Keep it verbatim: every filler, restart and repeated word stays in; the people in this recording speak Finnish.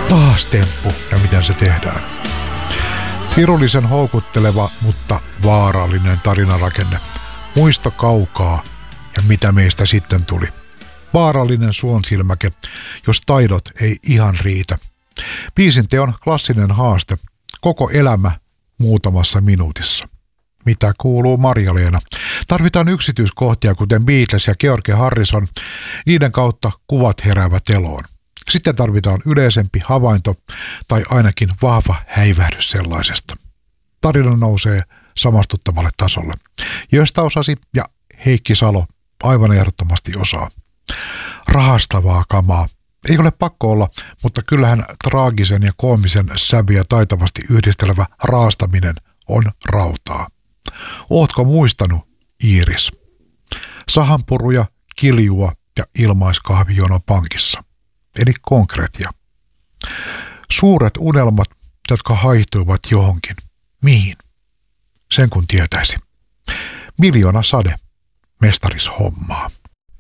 Taas temppu ja miten se tehdään. Pirullisen houkutteleva, mutta vaarallinen tarinarakenne. Muisto kaukaa ja mitä meistä sitten tuli. Vaarallinen suonsilmäke, jos taidot ei ihan riitä. Biisin teon klassinen haaste. Koko elämä muutamassa minuutissa. Mitä kuuluu Marja-Leena? Tarvitaan yksityiskohtia, kuten Beatles ja George Harrison. Niiden kautta kuvat heräävät eloon. Sitten tarvitaan yleisempi havainto tai ainakin vahva häivähdys sellaisesta. Tarina nousee samastuttavalle tasolle. Josta osasi ja Heikki Salo aivan ehdottomasti osaa. Rahastavaa kamaa. Ei ole pakko olla, mutta kyllähän traagisen ja koomisen säviä taitavasti yhdistelevä raastaminen on rautaa. Ootko muistanut, Iiris? Sahanpuruja, kiljua ja ilmaiskahvijono pankissa. Eli konkreettia. Suuret unelmat, jotka haihtuivat johonkin. Mihin? Sen kun tietäisi. Miljoona sade. Mestarishommaa.